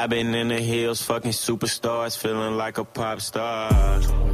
I've been in the hills, fucking superstars, feeling like a pop star.